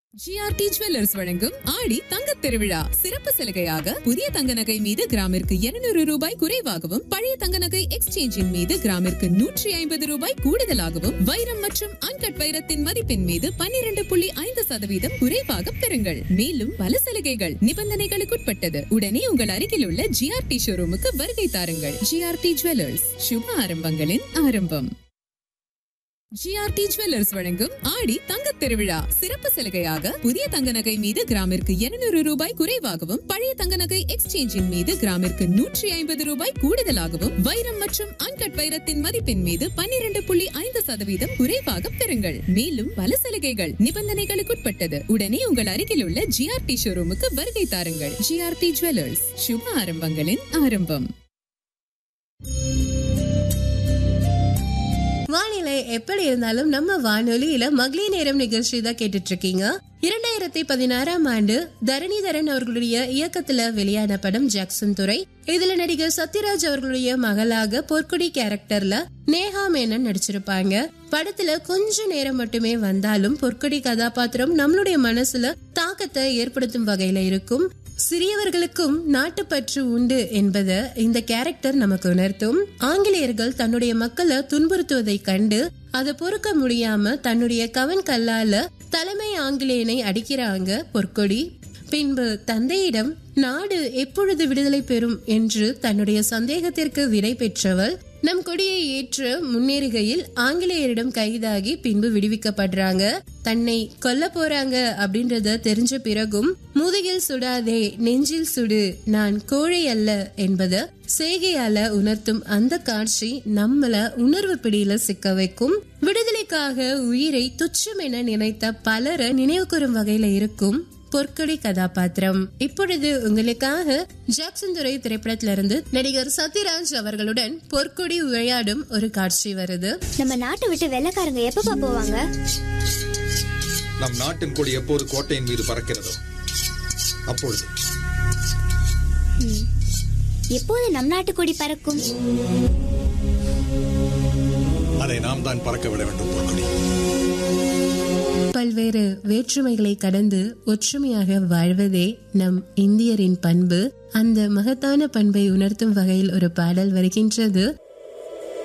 GRT jewellers வழங்கும் ஆடி தங்கத் திருவிழா சிறப்பு சலுகையாக புதிய தங்க நகை மீது கிராமிற்கு 200 ரூபாய் குறைவாகவும் பழைய தங்க நகை எக்ஸ்சேஞ்சின் மீது கிராமிற்கு 150 ரூபாய் கூடுதலாகவும் வைரம் மற்றும் அன்கட் வைரத்தின் மதிப்பின் மீது 12.5% குறைவாக பெறுங்கள். மேலும் பல சலுகைகள் நிபந்தனைகளுக்குட்பட்டது. உடனே உங்கள் அருகில் உள்ள ஜிஆர்டி ஷோரூமுக்கு வருகை தாருங்கள். ஜிஆர்டி ஜுவல்லர்ஸ், சுப ஆரம்பங்களின் ஆரம்பம். ஜிஆர்டி ஜுவல்லர்ஸ் வழங்கும் ஆடி தங்கத் திருவிழா சிறப்பு சலுகையாக புதிய தங்க நகை மீது கிராமிற்கு 200 ரூபாய் குறைவாகவும் பழைய தங்க நகை எக்ஸ்சேஞ்சின் மீது கிராமிற்கு 150 ரூபாய் கூடுதலாகவும் வைரம் மற்றும் அன்கட் வைரத்தின் மதிப்பின் மீது 12.5% குறைவாக பெறுங்கள். மேலும் பல சலுகைகள் நிபந்தனைகளுக்குட்பட்டது. உடனே உங்கள் அருகில் உள்ள ஜிஆர்டி ஷோரூமுக்கு வருகை தாருங்கள். ஜிஆர்டி ஜுவல்லர்ஸ், சுப ஆரம்பங்களின் ஆரம்பம். வானிலை எப்படி இருந்தாலும் நம்ம வானொலியில மகளிர் நேரம் நிகழ்ச்சி தான் கேட்டுட்டு இருக்கீங்க. 2016 ஆண்டு தரணிதரன் அவர்களுடைய இயக்கத்துல வெளியான படம் ஜாக்சன் துரை. இதுல நடிகர் சத்யராஜ் அவர்களுடைய மகளாக பொற்குடி கேரக்டர்ல நேஹா மேனன் நடிச்சிருப்பாங்க. படத்துல கொஞ்ச நேரம் மட்டுமே வந்தாலும் பொற்குடி கதாபாத்திரம் நம்மளுடைய மனசுல தாக்கத்தை ஏற்படுத்தும் வகையில இருக்கும். சிறியவர்களுக்கும் நாட்டுப்பற்று உண்டு என்பதை இந்த கேரக்டர் நமக்கு உணர்த்தும். ஆங்கிலேயர்கள் தன்னுடைய மக்களை துன்புறுத்துவதை கண்டு அதை பொறுக்க முடியாம தன்னுடைய கவன் கல்லால தலைமை ஆங்கிலேயனை அடிக்கிறாங்க பொற்கொடி. பின்பு தந்தையிடம் நாடு எப்பொழுது விடுதலை பெறும் என்று தன்னுடைய சந்தேகத்திற்கு விடை பெற்றவள் நம் கொடியை ஏற்று முன்னேறுகையில் ஆங்கிலேயரிடம் கைதாகி பின்பு விடுவிக்கப்படுறாங்க. தன்னை கொல்ல போறாங்க அப்படின்றத தெரிஞ்ச பிறகும் முதுகில் சுடாதே நெஞ்சில் சுடு, நான் கோழை அல்ல என்பத செய்கையால உணர்த்தும் அந்த காட்சி நம்மள உணர்வு பிடியில சிக்க வைக்கும். விடுதலைக்காக உயிரை துச்சம் என நினைத்த பலரை நினைவு கூறும் வகையில இருக்கும் பொற்கொடி கதாபாத்திரம். இப்பொழுது உங்களுக்காக ஜாக்சன் துரை திரைப்படத்திலிருந்து நடிகர் சத்யராஜ் அவர்களுடன் பொற்கொடி விளையாடும் ஒரு காட்சி வருது. நம்ம நாட்டை விட்டு வெள்ளக்காரங்க எப்பப்பா போவாங்க? நம் நாட்டின் கொடி எப்போது கோட்டையின் மீது பறக்கிறதோ அப்பொழுது. எப்போது நம் நாட்டு கொடி பறக்கும்? அதை நாம் தான் பறக்க விட வேண்டும் பொற்கொடி. பல்வேறு வேற்றுமைகளை கடந்து ஒற்றுமையாக வாழ்வதே நம் இந்தியரின் பண்பு. அந்த மகத்தான பண்பை உணர்த்தும் வகையில் ஒரு பாடல் வருகின்றது.